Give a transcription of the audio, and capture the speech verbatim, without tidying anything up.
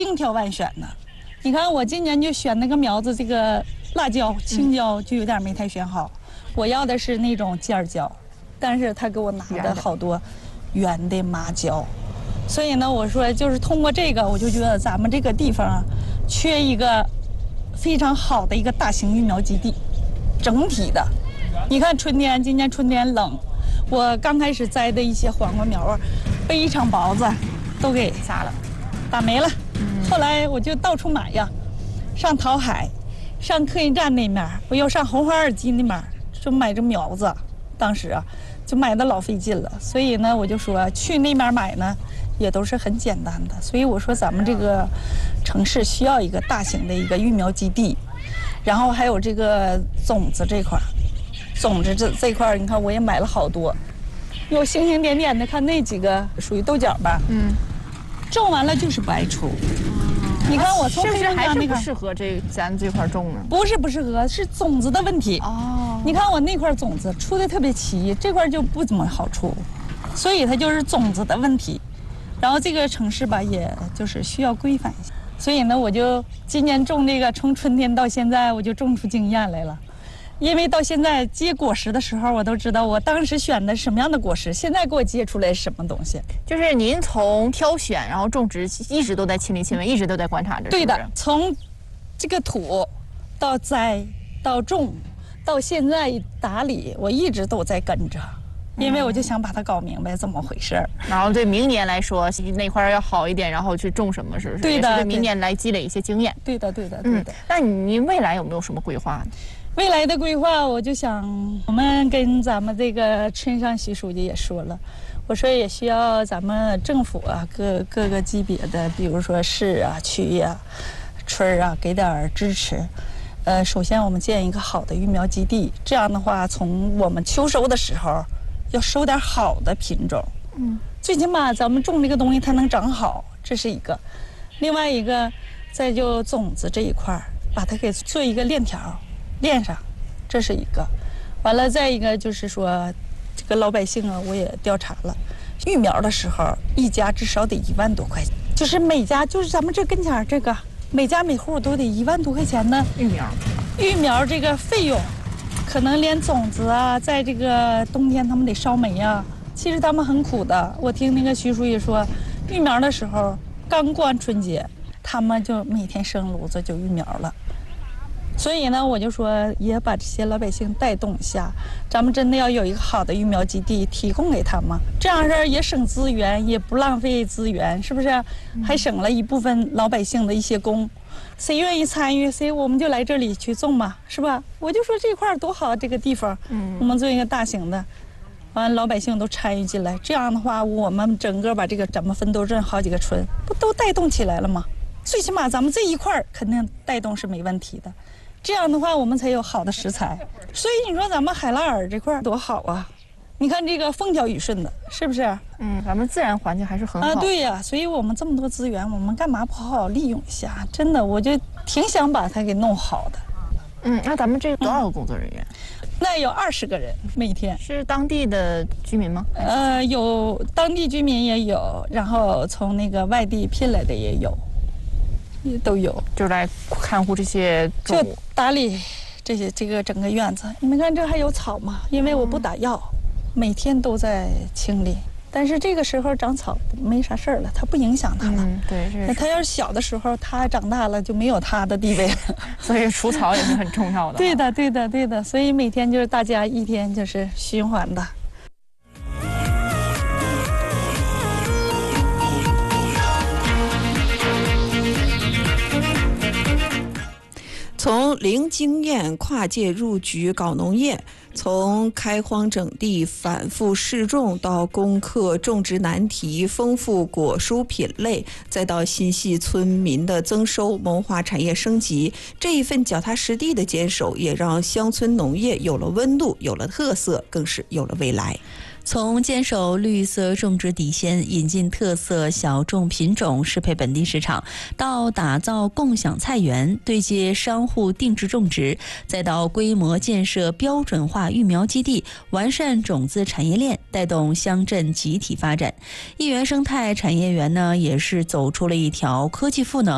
千挑万选的。你看我今年就选那个苗子，这个辣椒、青椒就有点没太选好，我要的是那种尖椒，但是他给我拿的好多圆的麻椒，所以呢，我说就是通过这个，我就觉得咱们这个地方啊，缺一个非常好的一个大型育苗基地，整体的。你看春天，今年春天冷，我刚开始栽的一些黄瓜苗啊，被一场雹子都给啥了， 打没了。后来我就到处买呀，上淘海，上客运站那面，我又上红花二基那面，就买这苗子。当时啊，就买的老费劲了，所以呢，我就说去那面买呢，也都是很简单的。所以我说咱们这个城市需要一个大型的一个育苗基地，然后还有这个种子这块，种子这这块，你看我也买了好多，有星星点点的，看那几个属于豆角吧，嗯，种完了就是不爱出。你看我从是不是还是那个不适合这咱这块种呢？ 不是不适合，是种子的问题。哦，你看我那块种子出的特别齐，这块就不怎么好出，所以它就是种子的问题。然后这个城市吧，也就是需要规范一下。所以呢，我就今年种这个，从春天到现在，我就种出经验来了。因为到现在结果实的时候，我都知道我当时选的什么样的果实，现在给我结出来什么东西。 就是您从挑选然后种植一直都在亲力亲为，一直都在观察着。 对的，从这个土到栽到种到现在打理，我一直都在跟着，因为我就想把它搞明白怎么回事儿。 然后对明年来说那块要好一点，然后去种什么，是不是？ 对的， 对明年来积累一些经验。 对的，对的，对的。 嗯，那您未来有没有什么规划呢？ 未来的规划，我就想，我们跟咱们这个村上习书记也说了，我说也需要咱们政府啊，各各个级别的，比如说市啊、区呀、村啊，给点支持。呃，首先我们建一个好的育苗基地，这样的话，从我们秋收的时候，要收点好的品种。嗯，最起码咱们种这个东西它能长好，这是一个。另外一个，再就种子这一块儿，把它给做一个链条。链上，这是一个，完了再一个就是说，这个老百姓啊，我也调查了，育苗的时候一家至少得一万多块钱，就是每家就是咱们这跟前这个每家每户都得一万多块钱呢。 育苗， 育苗这个费用，可能连种子啊，在这个冬天他们得烧煤啊，其实他们很苦的。我听那个徐书记说，育苗的时候刚过完春节，他们就每天生炉子就育苗了。所以呢，我就说也把这些老百姓带动一下，咱们真的要有一个好的育苗基地提供给他们，这样式也省资源，也不浪费资源，是不是？还省了一部分老百姓的一些工。谁愿意参与，谁我们就来这里去种嘛，是吧？我就说这块多好，这个地方，我们做一个大型的，完老百姓都参与进来，这样的话，我们整个把这个咱们分都镇好几个村，不都带动起来了吗？最起码咱们这一块肯定带动是没问题的。这样的话，我们才有好的食材。所以你说咱们海拉尔这块多好啊！你看这个风调雨顺的，是不是？ 嗯，咱们自然环境还是很好啊。对呀，所以我们这么多资源，我们干嘛不好好利用一下？真的，我就挺想把它给弄好的。 嗯，那咱们这多少个工作人员？ 嗯、那有二十个人每天。 是当地的居民吗？ 呃，有当地居民也有，然后从那个外地聘来的也有。也都有， 就来看护这些动物， 就打理这些这个整个院子。你们看这还有草吗？因为我不打药，每天都在清理。但是这个时候长草没啥事儿了，它不影响它了。 嗯，对， 那它要是小的时候，它长大了就没有它的地位了。 所以除草也是很重要的。 对的，对的，对的。所以每天就是大家一天就是循环的。 从零经验跨界入局搞农业，从开荒整地反复试种到攻克种植难题，丰富果蔬品类，再到心系村民的增收，谋划产业升级，这一份脚踏实地的坚守也让乡村农业有了温度，有了特色，更是有了未来。 从坚守绿色种植底线，引进特色小众品种，适配本地市场，到打造共享菜园，对接商户定制种植，再到规模建设标准化育苗基地，完善种子产业链，带动乡镇集体发展。一园生态产业园呢，也是走出了一条科技赋能